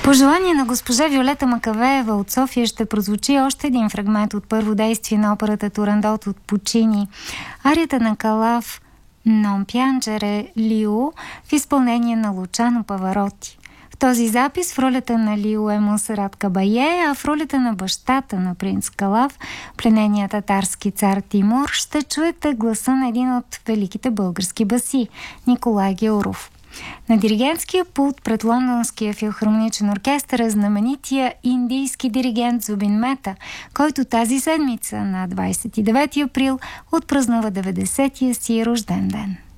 По желание на госпожа Виолета Макавеева от София ще прозвучи още един фрагмент от първо действие на операта Турандот от Пучини. Арията на Калав «Non piangere Лио» в изпълнение на Лучано Павароти. В този запис в ролята на Лио е Монсерат Кабае, а в ролята на бащата на принц Калав, пленения татарски цар Тимур, ще чуете гласа на един от великите български баси – Николай Гяуров. На диригентския пулт пред Лондонския филхармоничен оркестър е знаменития индийски диригент Зубин Мета, който тази седмица на 29 април отпразнува 90-тия си рожден ден.